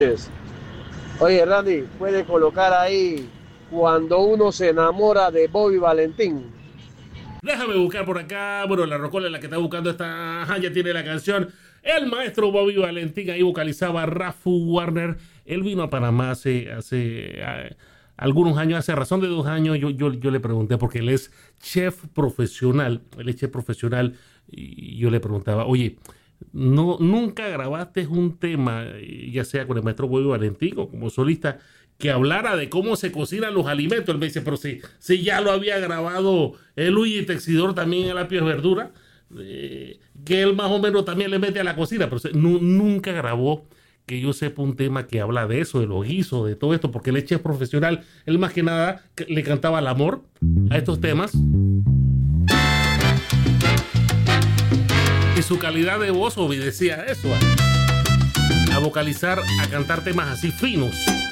Oye, Randy, puede colocar ahí cuando uno se enamora de Bobby Valentín. Déjame buscar por acá. Bueno, la rocola en la que está buscando está. Ajá, ya tiene la canción. El maestro Bobby Valentín ahí vocalizaba Rafu Warner. Él vino a Panamá hace algunos años, hace razón de 2 años. Yo le pregunté, porque él es chef profesional. Él es chef profesional. Y yo le preguntaba, oye, no, nunca grabaste un tema, ya sea con el maestro Bobby Valentín o como solista, que hablara de cómo se cocinan los alimentos. Él me dice, pero si ya lo había grabado el Luigi Texidor también en La Pies Verdura, que él más o menos también le mete a la cocina, pero nunca grabó, que yo sepa, un tema que habla de eso, de los guisos, de todo esto, porque él es chef profesional. Él más que nada le cantaba el amor a estos temas. Y su calidad de voz obedecía a eso, a vocalizar, a cantar temas así finos.